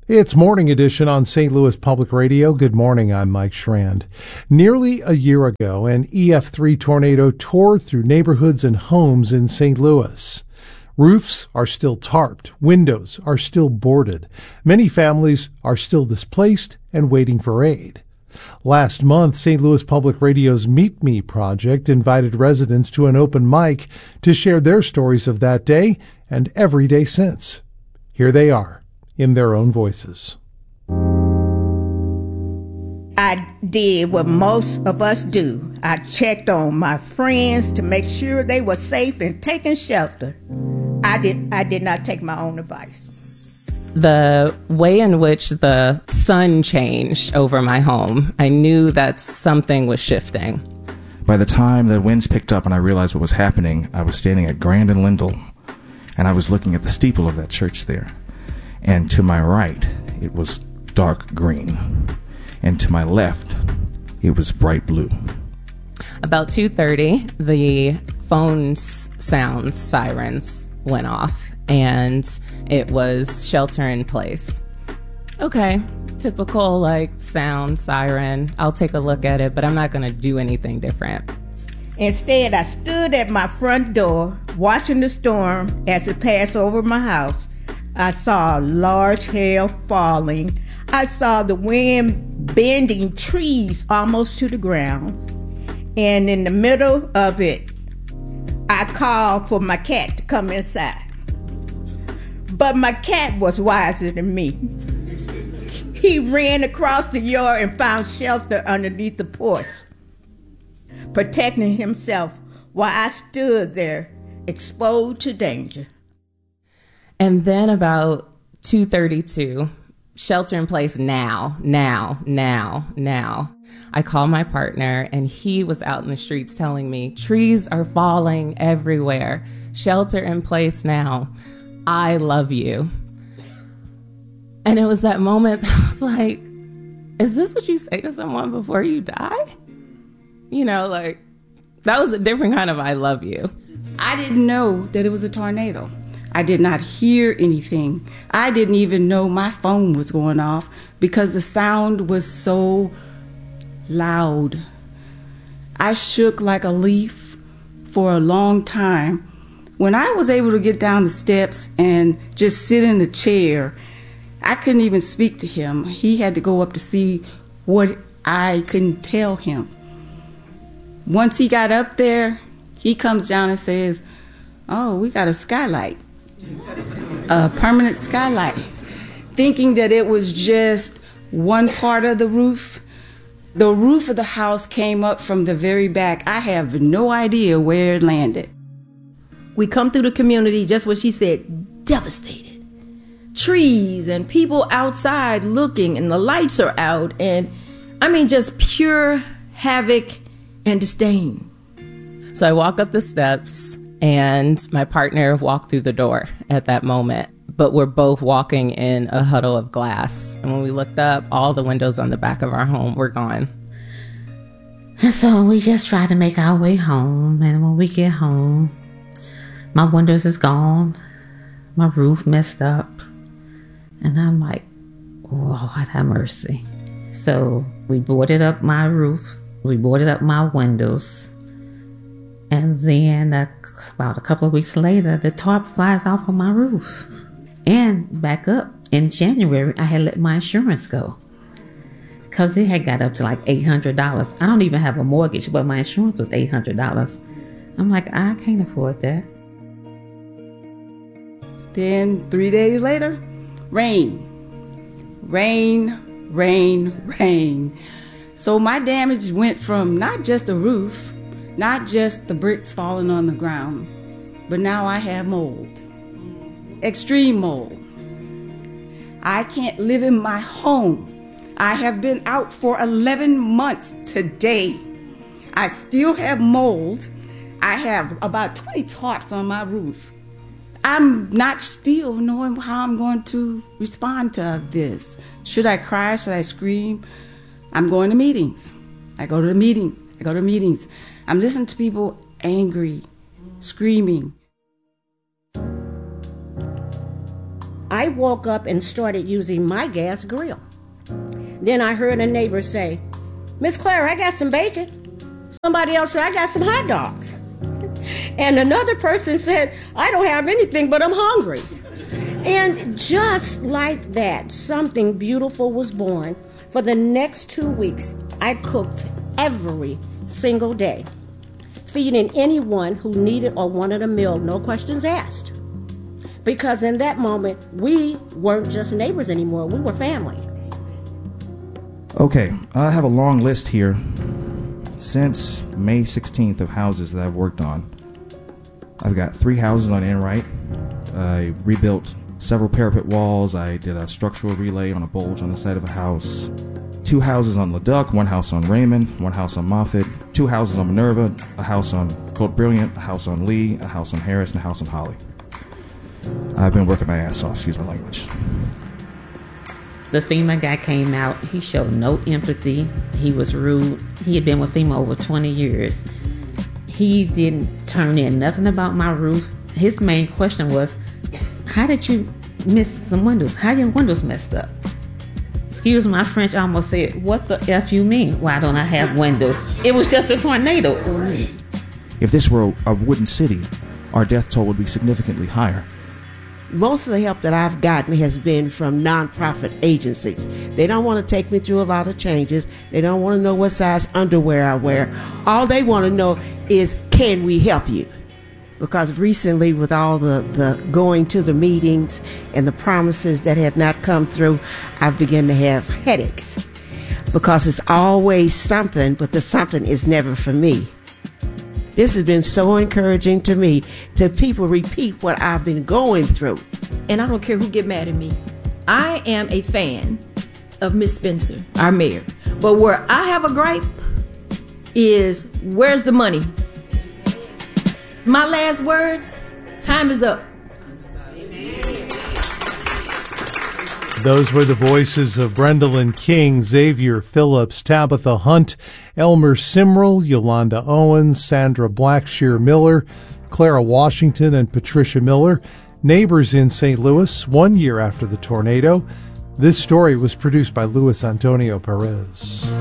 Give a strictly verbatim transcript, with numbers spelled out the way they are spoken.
It's Morning Edition on Saint Louis Public Radio. Good morning, I'm Mike Schrand. Nearly a year ago, an E F three tornado tore through neighborhoods and homes in Saint Louis. Roofs are still tarped. Windows are still boarded. Many families are still displaced and waiting for aid. Last month, Saint Louis Public Radio's Meet Me project invited residents to an open mic to share their stories of that day and every day since. Here they are, in their own voices. I did what most of us do. I checked on my friends to make sure they were safe and taking shelter. I did, I did not take my own advice. The way in which the sun changed over my home, I knew that something was shifting. By the time the winds picked up and I realized what was happening, I was standing at Grand and Lindell, and I was looking at the steeple of that church there. And to my right, it was dark green. And to my left, it was bright blue. About two thirty, the phone sounds, sirens went off, and it was shelter in place. Okay, typical like sound, siren. I'll take a look at it, but I'm not going to do anything different. Instead, I stood at my front door watching the storm as it passed over my house. I saw large hail falling. I saw the wind bending trees almost to the ground. And in the middle of it, I called for my cat to come inside. But my cat was wiser than me. He ran across the yard and found shelter underneath the porch, protecting himself while I stood there, exposed to danger. And then about two thirty-two, shelter in place now, now, now, now. I called my partner, and he was out in the streets telling me, trees are falling everywhere. Shelter in place now. I love you. And it was that moment that I was like, is this what you say to someone before you die? You know, like, that was a different kind of I love you. I didn't know that it was a tornado. I did not hear anything. I didn't even know my phone was going off because the sound was so loud. I shook like a leaf for a long time. When I was able to get down the steps and just sit in the chair, I couldn't even speak to him. He had to go up to see what I couldn't tell him. Once he got up there, he comes down and says, "Oh, we got a skylight, a permanent skylight," thinking that it was just one part of the roof. The roof of the house came up from the very back. I have no idea where it landed. We come through the community, just what she said, devastated. Trees and people outside looking, and the lights are out, and I mean just pure havoc and disdain. So I walk up the steps, and my partner walked through the door at that moment, but we're both walking in a huddle of glass. And when we looked up, all the windows on the back of our home were gone. And so we just try to make our way home. And when we get home, my windows is gone. My roof messed up. And I'm like, Lord have mercy. So we boarded up my roof. We boarded up my windows. And then uh, about a couple of weeks later, the tarp flies off of my roof. And back up in January, I had let my insurance go. Because it had got up to like eight hundred dollars. I don't even have a mortgage, but my insurance was eight hundred dollars. I'm like, I can't afford that. Then three days later, rain. Rain, rain, rain. So my damage went from not just the roof, not just the bricks falling on the ground, but now I have mold. Extreme mold. I can't live in my home. I have been out for eleven months today. I still have mold. I have about twenty tarps on my roof. I'm not still knowing how I'm going to respond to this. Should I cry? Should I scream? I'm going to meetings. I go to meetings. I go to meetings. I'm listening to people angry, screaming. I woke up and started using my gas grill. Then I heard a neighbor say, "Miss Clara, I got some bacon." Somebody else said, "I got some hot dogs." And another person said, "I don't have anything, but I'm hungry." And just like that, something beautiful was born. For the next two weeks, I cooked every single day, feeding anyone who needed or wanted a meal, no questions asked. Because in that moment, we weren't just neighbors anymore, we were family. Okay, I have a long list here. Since May sixteenth of houses that I've worked on, I've got three houses on Enright. I rebuilt several parapet walls. I did a structural relay on a bulge on the side of a house. Two houses on Leduc, one house on Raymond, one house on Moffett, two houses on Minerva, a house on Colt Brilliant, a house on Lee, a house on Harris, and a house on Holly. I've been working my ass off, excuse my language. The FEMA guy came out. He showed no empathy. He was rude. He had been with FEMA over twenty years. He didn't turn in nothing about my roof. His main question was, how did you miss some windows? How your windows messed up? Excuse my French, I almost said, what the F you mean? Why don't I have windows? It was just a tornado. If this were a wooden city, our death toll would be significantly higher. Most of the help that I've gotten has been from nonprofit agencies. They don't want to take me through a lot of changes. They don't want to know what size underwear I wear. All they want to know is, can we help you? Because recently, with all the, the going to the meetings and the promises that have not come through, I've begun to have headaches. Because it's always something, but the something is never for me. This has been so encouraging to me to people repeat what I've been going through. And I don't care who get mad at me. I am a fan of Miss Spencer, our mayor. But where I have a gripe is, where's the money? My last words, time is up. Those were the voices of Brendalyn King, Xavier Phillips, Tabitha Hunt, Elmer Simrel, Yolanda Owens, Sandra Blackshear Miller, Clara Washington, and Patricia Miller, neighbors in Saint Louis one year after the tornado. This story was produced by Luis Antonio Perez.